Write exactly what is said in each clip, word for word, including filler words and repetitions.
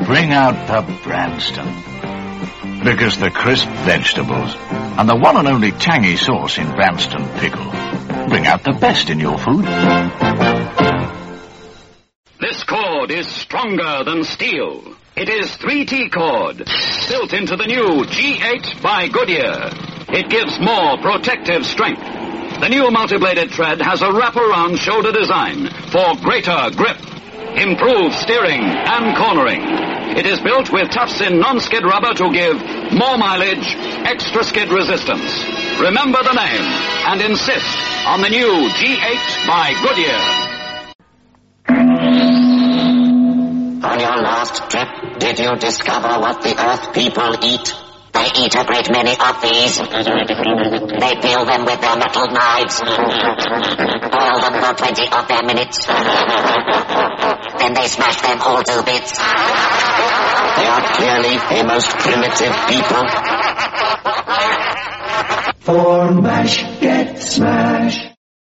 Bring out the Branston. Because the crisp vegetables and the one and only tangy sauce in Branston Pickle bring out the best in your food. This cord is stronger than steel. It is three T cord, built into the new G eight by Goodyear. It gives more protective strength. The new multi-bladed thread has a wraparound shoulder design for greater grip, improved steering and cornering. It is built with tough-in non-skid rubber to give more mileage, extra skid resistance. Remember the name and insist on the new G eight by Goodyear. On your last trip, did you discover what the Earth people eat? They eat a great many of these. They peel them with their metal knives. Boil them for twenty of their minutes. Then they smash them all to bits. They are clearly a most primitive people. For MASH, get smash.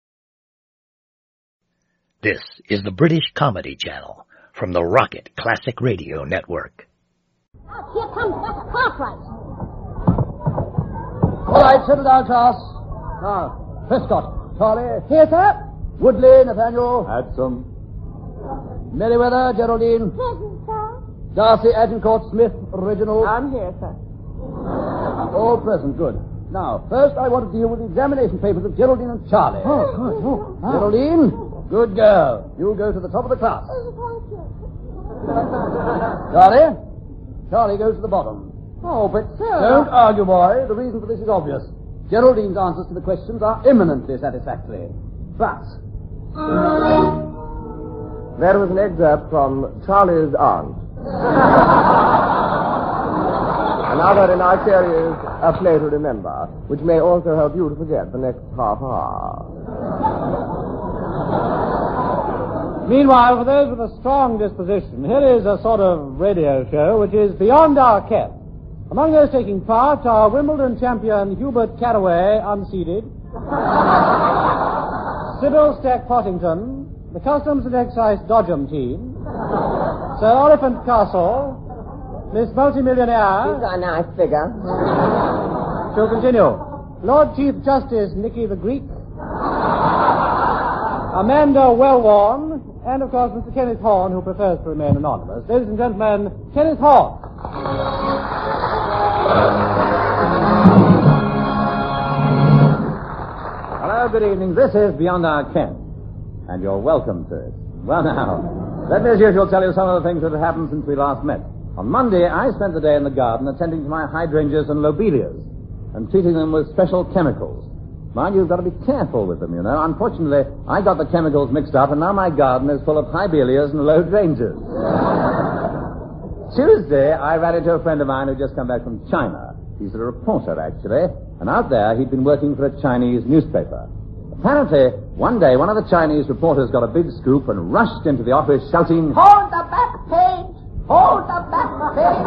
This is the British Comedy Channel from the Rocket Classic Radio Network. Oh, here comes Doctor Cartwright. All right, settle down, class. Now, Prescott, Charlie. Here, sir. Woodley, Nathaniel. Adsum. Merriweather, Geraldine. Present, sir. Darcy, Agincourt, Smith, Reginald. I'm here, sir. All present, good. Now, first I want to deal with the examination papers of Geraldine and Charlie. Oh, good. Oh, oh. Geraldine, good girl. You go to the top of the class. Oh, thank you. Charlie, Charlie goes to the bottom. Oh, but, sir... Don't argue, boy. The reason for this is obvious. Geraldine's answers to the questions are eminently satisfactory. But... There was an excerpt from Charlie's Aunt. Another in our series, A Play to Remember, which may also help you to forget the next half hour. Meanwhile, for those with a strong disposition, here is a sort of radio show which is beyond our ken. Among those taking part are Wimbledon champion Hubert Carraway, unseeded, Sybil Stack-Pottington, the Customs and Excise Dodgem team, Sir Oliphant Castle, Miss Multimillionaire... He's got a nice figure. Shall continue. Lord Chief Justice Nicky the Greek, Amanda Wellworn, and, of course, Mister Kenneth Horne, who prefers to remain anonymous. Ladies and gentlemen, Kenneth Horne. Hello, good evening. This is Beyond Our Ken, and you're welcome to it. Well, now, let me, as usual, tell you some of the things that have happened since we last met. On Monday, I spent the day in the garden attending to my hydrangeas and lobelias and treating them with special chemicals. Mind you, you've got to be careful with them, you know. Unfortunately, I got the chemicals mixed up, and now my garden is full of hybelias and lodrangeas. Tuesday, I ran into a friend of mine who'd just come back from China. He's a reporter, actually, and out there he'd been working for a Chinese newspaper. Apparently, one day, one of the Chinese reporters got a big scoop and rushed into the office shouting, Hold the back page! Hold the back page!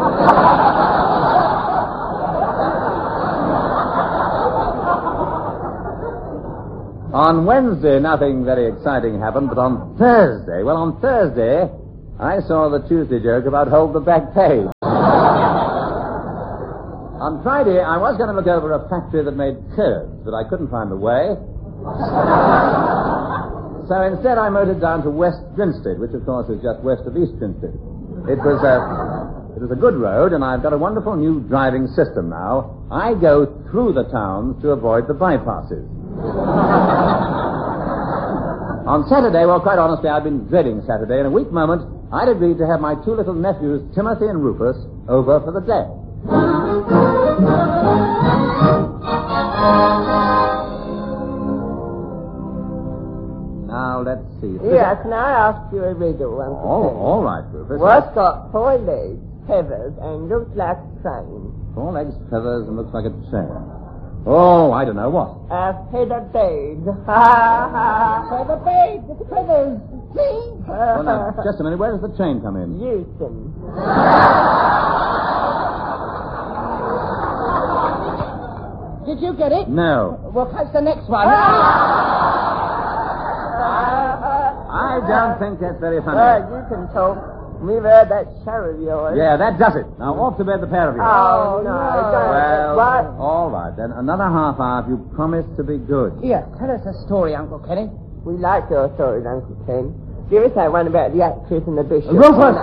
On Wednesday, nothing very exciting happened, but on Thursday, well, on Thursday, I saw the Tuesday joke about hold the back page. On Friday, I was going to look over a factory that made curds, but I couldn't find the way. So instead, I motored down to West Grinstead, which, of course, is just west of East Grinstead. It was a, it was a good road, and I've got a wonderful new driving system now. I go through the towns to avoid the bypasses. On Saturday, well, quite honestly, I'd been dreading Saturday. In a weak moment, I'd agreed to have my two little nephews, Timothy and Rufus, over for the day. Now, let's see. Yes, can I ask you a riddle once Oh, again? all right, Rufus. What's got four legs, feathers, and looks like a train? Four legs, feathers, and looks like a train. Oh, I don't know what. A feather page. Ha ha. Feather page, it's feathers. See? Well, now, just a minute. Where does the train come in? Houston. Did you get it? No. Well, catch the next one. I don't think that's very funny. Well, you can talk. We've heard that show of yours. Yeah, that does it. Now, off to bed, the pair of you. Oh, no. Well, What? all right, then. Another half hour if you promise to be good. Here, tell us a story, Uncle Kenny. We like your stories, Uncle Ken. Give us that one about the actress and the bishop. Rufus!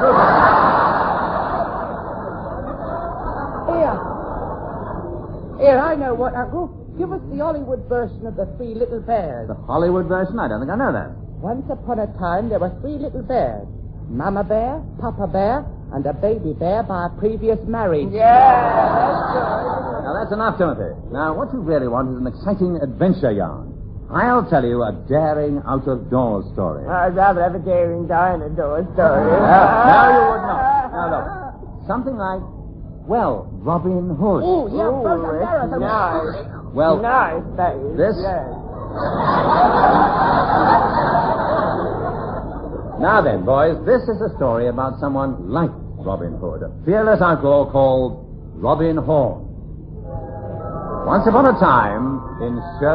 Here. Here, I know what, Uncle. Give us the Hollywood version of the Three Little Bears. The Hollywood version? I don't think I know that. Once upon a time, there were three little bears. Mama Bear, Papa Bear, and a baby bear by a previous marriage. Yeah. Now, that's enough, Timothy. Now, what you really want is an exciting adventure yarn. I'll tell you a daring out-of-doors story. I'd rather have a daring dinosaur story. Now, now you would not. Now, look. Something like, well, Robin Hood. Oh, yeah, Ooh, Bertha it's Barrett. nice. Well, Nice, that is. this- Yes. Now then, boys, this is a story about someone like Robin Hood, a fearless outlaw called Robin Horn. Once upon a time, in Sherlock